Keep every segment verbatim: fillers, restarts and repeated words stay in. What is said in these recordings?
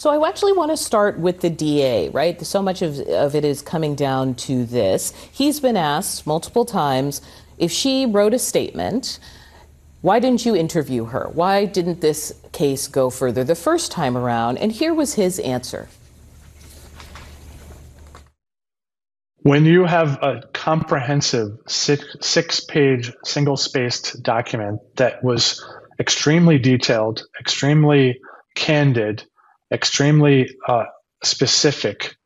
So I actually want to start with the D A, right? So much of, of it is coming down to this. He's been asked multiple times if she wrote a statement, why didn't you interview her? Why didn't this case go further the first time around? And here was his answer. When you have a comprehensive six, six-page single-spaced document that was extremely detailed, extremely candid, extremely uh, specific,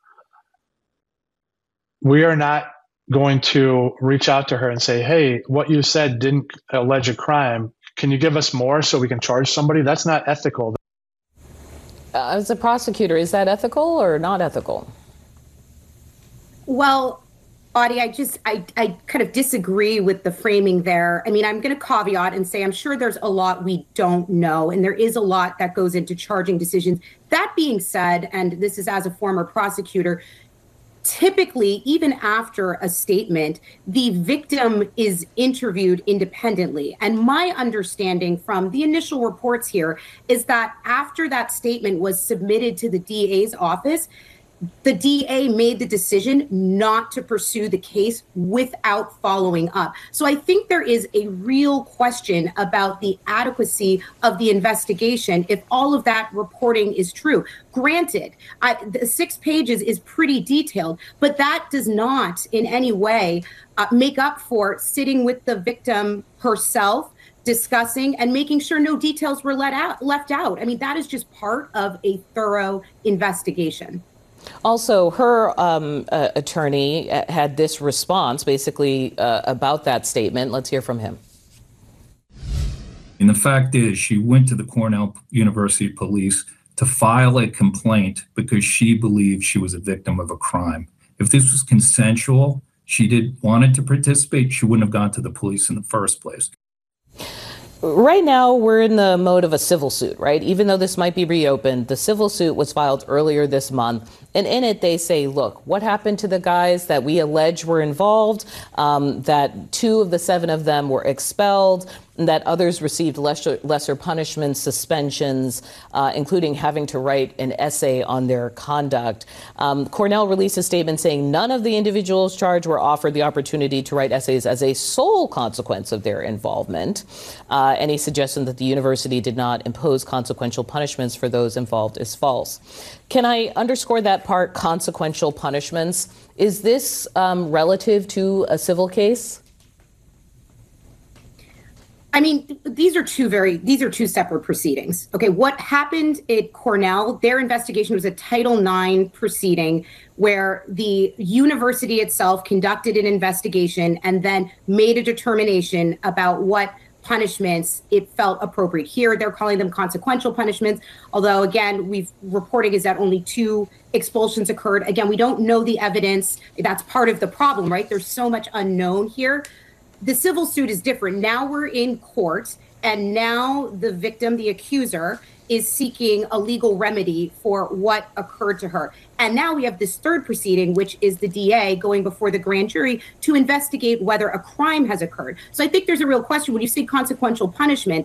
we are not going to reach out to her and say, hey, what you said didn't allege a crime. Can you give us more so we can charge somebody? That's not ethical. Uh, as a prosecutor, is that ethical or not ethical? Well, Audie, I just, I, I kind of disagree with the framing there. I mean, I'm going to caveat and say I'm sure there's a lot we don't know, and there is a lot that goes into charging decisions. That being said, and this is as a former prosecutor, typically, even after a statement, the victim is interviewed independently. And my understanding from the initial reports here is that after that statement was submitted to the D A's office, the D A made the decision not to pursue the case without following up. So I think there is a real question about the adequacy of the investigation if all of that reporting is true. Granted, I, the six pages is pretty detailed, but that does not in any way uh, make up for sitting with the victim herself, discussing and making sure no details were let out, left out. I mean, that is just part of a thorough investigation. Also, her um, uh, attorney had this response basically uh, about that statement. Let's hear from him. And the fact is, she went to the Cornell University Police to file a complaint because she believed she was a victim of a crime. If this was consensual, she did wanted to participate, she wouldn't have gone to the police in the first place. Right now, we're in the mode of a civil suit, right? Even though this might be reopened, the civil suit was filed earlier this month. And in it, they say, look, what happened to the guys that we allege were involved, um, that two of the seven of them were expelled, and that others received lesser, lesser punishments, suspensions, uh, including having to write an essay on their conduct. Um, Cornell released a statement saying none of the individuals charged were offered the opportunity to write essays as a sole consequence of their involvement. Uh, any suggestion that the university did not impose consequential punishments for those involved is false. Can I underscore that part, consequential punishments? Is this um, relative to a civil case? I mean, these are two very, these are two separate proceedings. Okay, what happened at Cornell, their investigation was a Title nine proceeding where the university itself conducted an investigation and then made a determination about what punishments it felt appropriate. Here, they're calling them consequential punishments, although, again, we've reporting is that only two expulsions occurred. Again, we don't know the evidence. That's part of the problem, right? There's so much unknown here. The civil suit is different. Now we're in court, and now the victim, the accuser, is seeking a legal remedy for what occurred to her. And now we have this third proceeding, which is the D A going before the grand jury to investigate whether a crime has occurred. So I think there's a real question when you say consequential punishment.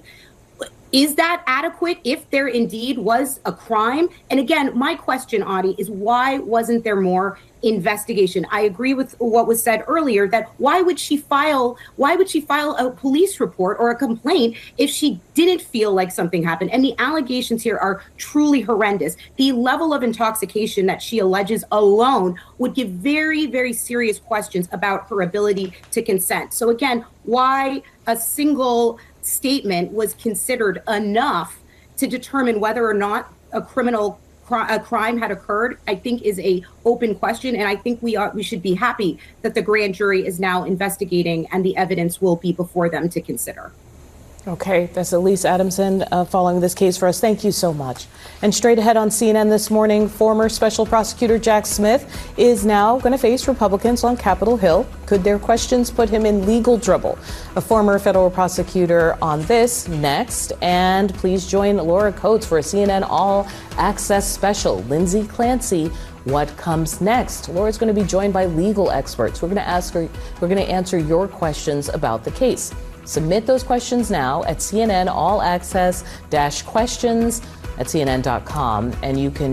Is that adequate if there indeed was a crime? And again, my question, Audie, is why wasn't there more investigation? I agree with what was said earlier that why would she file why would she file a police report or a complaint if she didn't feel like something happened? And the allegations here are truly horrendous. The level of intoxication that she alleges alone would give very, very serious questions about her ability to consent. So again, why a single statement was considered enough to determine whether or not a criminal cri- a crime had occurred, I think is a open question. And I think we are we should be happy that the grand jury is now investigating and the evidence will be before them to consider. Okay, that's Elise Adamson uh, following this case for us. Thank you so much. And straight ahead on C N N this morning, former special prosecutor Jack Smith is now going to face Republicans on Capitol Hill. Could their questions put him in legal trouble? A former federal prosecutor on this next. And please join Laura Coates for a C N N All Access special. Lindsay Clancy, what comes next? Laura's going to be joined by legal experts. We're going to ask her, we're going to answer your questions about the case. Submit those questions now at C N N All Access dash questions at C N N dot com, and you can